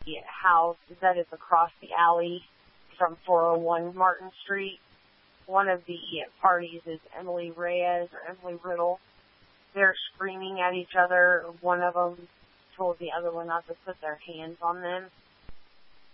house that is across the alley from 401 Martin Street. One of the parties is Emily Reyes or Emily Riddle. They're screaming at each other. One of them told the other one not to put their hands on them.